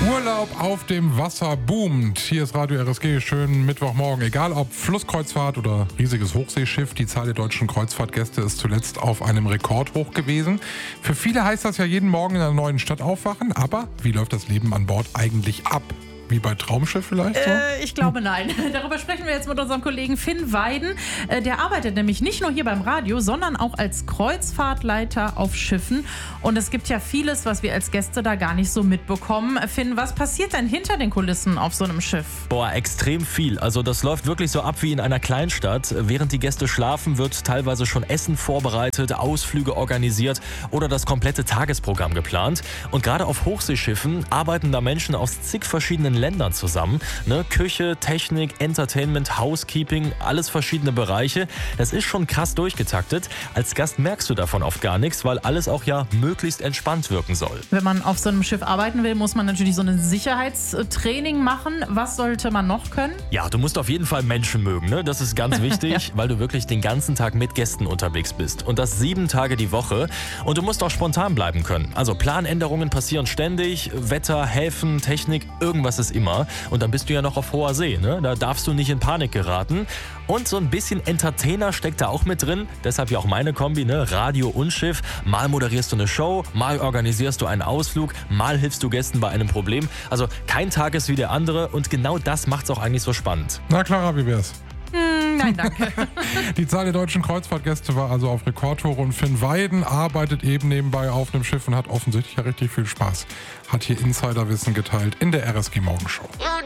Urlaub auf dem Wasser boomt. Hier ist Radio RSG, schönen Mittwochmorgen. Egal ob Flusskreuzfahrt oder riesiges Hochseeschiff, die Zahl der deutschen Kreuzfahrtgäste ist zuletzt auf einem Rekordhoch gewesen. Für viele heißt das ja jeden Morgen in einer neuen Stadt aufwachen. Aber wie läuft das Leben an Bord eigentlich ab? Wie bei Traumschiff vielleicht so? Ich glaube nein. Darüber sprechen wir jetzt mit unserem Kollegen Finn Weiden. Der arbeitet nämlich nicht nur hier beim Radio, sondern auch als Kreuzfahrtleiter auf Schiffen. Und es gibt ja vieles, was wir als Gäste da gar nicht so mitbekommen. Finn, was passiert denn hinter den Kulissen auf so einem Schiff? Boah, extrem viel. Also das läuft wirklich so ab wie in einer Kleinstadt. Während die Gäste schlafen, wird teilweise schon Essen vorbereitet, Ausflüge organisiert oder das komplette Tagesprogramm geplant. Und gerade auf Hochseeschiffen arbeiten da Menschen aus zig verschiedenen Ländern zusammen. Küche, Technik, Entertainment, Housekeeping, alles verschiedene Bereiche. Das ist schon krass durchgetaktet. Als Gast merkst du davon oft gar nichts, weil alles auch ja möglichst entspannt wirken soll. Wenn man auf so einem Schiff arbeiten will, muss man natürlich so ein Sicherheitstraining machen. Was sollte man noch können? Ja, du musst auf jeden Fall Menschen mögen. Ne? Das ist ganz wichtig, weil du wirklich den ganzen Tag mit Gästen unterwegs bist. Und das 7 Tage die Woche. Und du musst auch spontan bleiben können. Also Planänderungen passieren ständig. Wetter, Häfen, Technik, irgendwas ist immer. Und dann bist du ja noch auf hoher See. Ne? Da darfst du nicht in Panik geraten. Und so ein bisschen Entertainer steckt da auch mit drin. Deshalb ja auch meine Kombi, ne? Radio und Schiff. Mal moderierst du eine Show, mal organisierst du einen Ausflug, mal hilfst du Gästen bei einem Problem. Also kein Tag ist wie der andere und genau das macht's auch eigentlich so spannend. Na Clara, wie wär's? Nein, danke. Die Zahl der deutschen Kreuzfahrtgäste war also auf Rekordhoch und Finn Weiden arbeitet eben nebenbei auf einem Schiff und hat offensichtlich ja richtig viel Spaß. Hat hier Insiderwissen geteilt in der RSG Morgenshow.